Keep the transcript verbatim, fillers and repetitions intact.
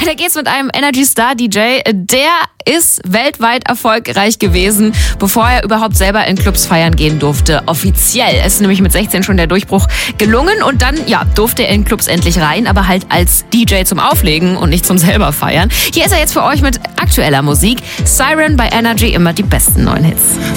Weiter geht's mit einem Energy Star D J. Der ist weltweit erfolgreich gewesen, bevor er überhaupt selber in Clubs feiern gehen durfte. Offiziell ist nämlich mit sechzehn schon der Durchbruch gelungen und dann ja durfte er in Clubs endlich rein, aber halt als D J zum Auflegen und nicht zum selber feiern. Hier ist er jetzt für euch mit aktueller Musik. Siren bei Energy, immer die besten neuen Hits.